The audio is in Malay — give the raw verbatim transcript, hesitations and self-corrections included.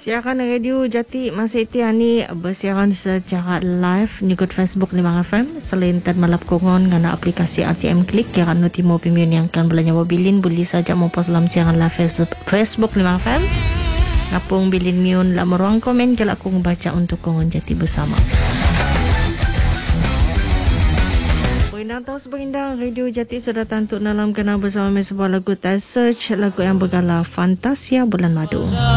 Siaran Radio Jati Masih Tiani bersiaran secara live nikut Facebook lima F M selain tan malap kongon ngana aplikasi R T M Klik kiran no timo pimion yang kan belanja mobilin boleh saja mopos dalam siaran live Facebook Facebook lima F M ngapung bilin miun la meruang komen kalau aku baca untuk kongon Jati bersama. Berindang tahu seberindang Radio Jati sudah tantuk dalam kena bersama sebuah lagu test search lagu yang bergala Fantasia Bulan Madu.